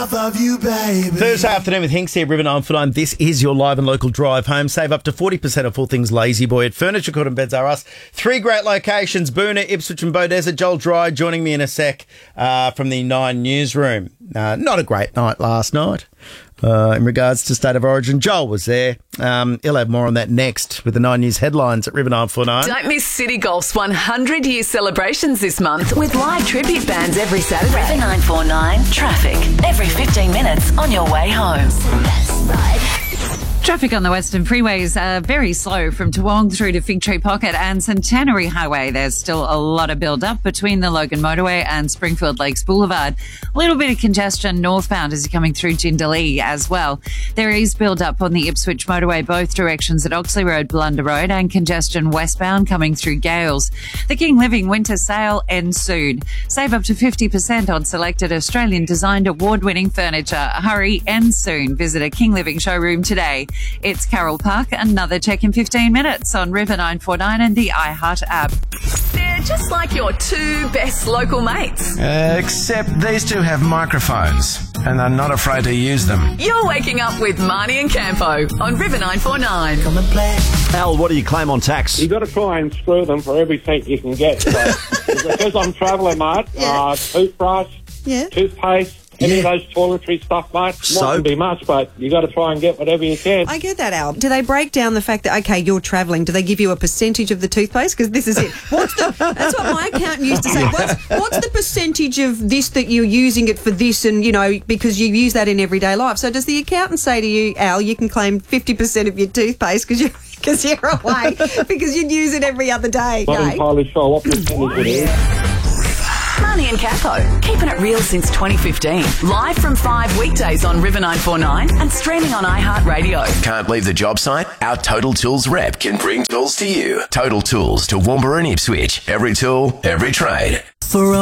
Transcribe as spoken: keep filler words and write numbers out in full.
Love you, baby. Thursday afternoon with Hinks here, River nine four nine. This is your live and local drive home. Save up to forty percent off all things Lazy Boy at Furniture Court and Beds R Us. Three great locations, Boona, Ipswich and Beaudesert. Joel Dry joining me in a sec uh, from the Nine newsroom. Uh, not a great night last night uh, in regards to State of Origin. Joel was there. Um, he'll have more on that next with the Nine News headlines at River nine four nine. Don't miss City Golf's one hundred year celebrations this month with live tribute bands every Saturday. River nine four nine Traffic. Every fifteen minutes on your way home. Traffic on the Western freeways uh, very slow from Toowong through to Fig Tree Pocket and Centenary Highway. There's still a lot of build-up between the Logan Motorway and Springfield Lakes Boulevard. A little bit of congestion northbound as you're coming through Jindalee as well. There is build-up on the Ipswich Motorway both directions at Oxley Road, Blunder Road, and congestion westbound coming through Gales. The King Living Winter Sale ends soon. Save up to fifty percent on selected Australian-designed award-winning furniture. Hurry, ends soon. Visit a King Living showroom today. It's Carol Park. Another check in fifteen minutes on River nine four nine and the iHeart app. They're just like your two best local mates. Uh, except these two have microphones and are not afraid to use them. You're waking up with Marnie and Campo on River nine four nine. Come and play. Al, what do you claim on tax? You've got to try and screw them for every cent you can get. So, because I'm travelling, mate, Yeah. uh, toothbrush, Yeah. toothpaste, any Yeah. of those toiletry stuff, mate. Soap. Mightn't be much, but you got to try and get whatever you can. I get that, Al. Do they break down the fact that, okay, you're travelling, do they give you a percentage of the toothpaste? Because this is it. What's the, that's what my accountant used to say. What's, what's the percentage of this that you're using it for this and, you know, because you use that in everyday life? So does the accountant say to you, Al, you can claim fifty percent of your toothpaste because you're, because you're away, because you'd use it every other day? Not eh? entirely sure what percentage it is. Marnie and Campo, keeping it real since twenty fifteen. Live from five weekdays on River nine four nine and streaming on iHeartRadio. Can't leave the job site? Our Total Tools rep can bring tools to you. Total Tools to Toowoomba and Ipswich. Every tool, every trade. For